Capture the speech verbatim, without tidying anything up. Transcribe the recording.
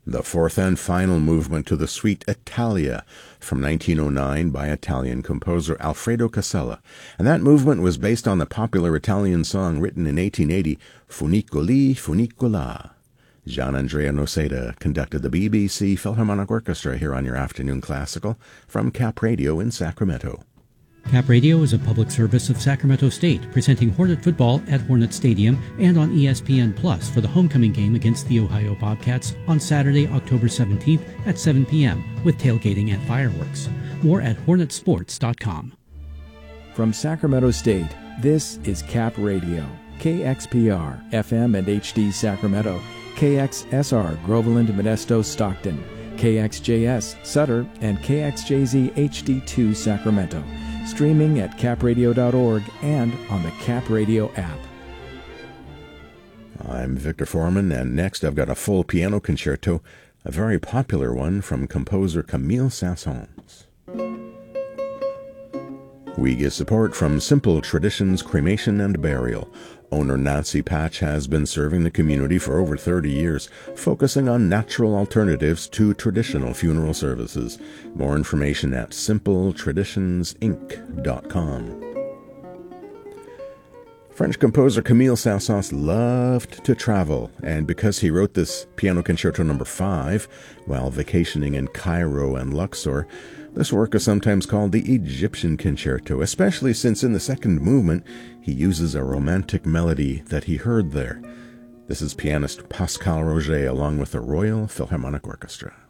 the fourth and final movement to the suite Italia from nineteen oh nine by Italian composer Alfredo Casella, and that movement was based on the popular Italian song written in eighteen eighty, Funicoli Funicola. Gian-Andrea Noseda conducted the B B C Philharmonic Orchestra here on your Afternoon Classical from Cap Radio in Sacramento. Cap Radio is a public service of Sacramento State, presenting Hornet football at Hornet Stadium and on E S P N Plus for the homecoming game against the Ohio Bobcats on Saturday, October seventeenth at seven p.m. with tailgating and fireworks. More at hornet sports dot com. From Sacramento State, this is Cap Radio, K X P R, F M and H D Sacramento, K X S R, Groveland, Modesto, Stockton, K X J S, Sutter, and K X J Z H D two, Sacramento. Streaming at cap radio dot org and on the Cap Radio app. I'm Victor Foreman, and next I've got a full piano concerto, a very popular one from composer Camille Saint-Saëns. We get support from Simple Traditions Cremation and Burial. Owner Nancy Patch has been serving the community for over thirty years, focusing on natural alternatives to traditional funeral services. More information at simple traditions inc dot com. French composer Camille Saint-Saëns loved to travel, and because he wrote this piano concerto number five while vacationing in Cairo and Luxor, this work is sometimes called the Egyptian Concerto, especially since in the second movement he uses a romantic melody that he heard there. This is pianist Pascal Roger along with the Royal Philharmonic Orchestra.